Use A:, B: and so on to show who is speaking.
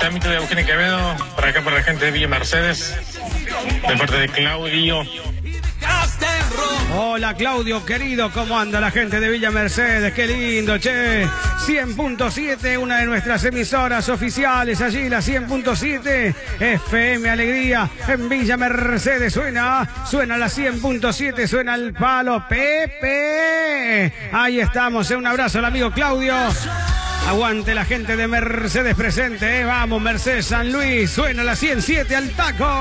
A: temita de Eugenio Quevedo, para acá para la gente de Villa Mercedes, de parte de Claudio.
B: Hola Claudio, querido, ¿cómo anda la gente de Villa Mercedes? Qué lindo, che. 100.7, una de nuestras emisoras oficiales allí, la 100.7, FM Alegría, en Villa Mercedes. Suena la 100.7, suena el palo Pepe. Ahí estamos, un abrazo al amigo Claudio. Aguante la gente de Mercedes presente, Vamos, Mercedes San Luis, suena la 107 al taco.